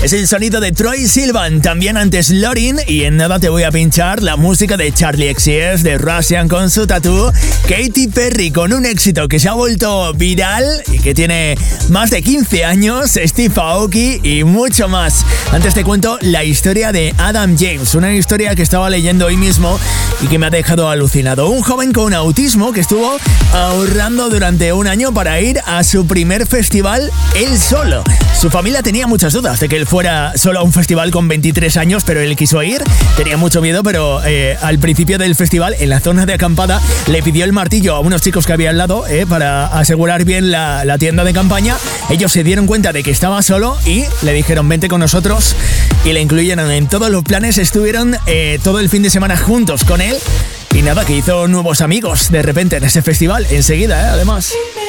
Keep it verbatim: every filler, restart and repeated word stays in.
Es el sonido de Troye Sivan, también antes Lorin, y en nada te voy a pinchar la música de Charli X C X, de Russian con su tatú, Katy Perry con un éxito que se ha vuelto viral y que tiene más de quince años, Steve Aoki y mucho más. Antes te cuento la historia de Adam James, una historia que estaba leyendo hoy mismo y que me ha dejado alucinado. Un joven con autismo que estuvo ahorrando durante un año para ir a su primer festival él solo. Su familia tenía muchas dudas de que él fuera solo a un festival con veintitrés años, pero él quiso ir. Tenía mucho miedo, pero eh, al principio del festival, en la zona de acampada, le pidió el martillo a unos chicos que había al lado eh, para asegurar bien la, la tienda de campaña. Ellos se dieron cuenta de que estaba solo y le dijeron vente con nosotros y le incluyeron en todos los planes. Estuvieron eh, todo el fin de semana juntos con él y nada, que hizo nuevos amigos de repente en ese festival, enseguida, eh, además.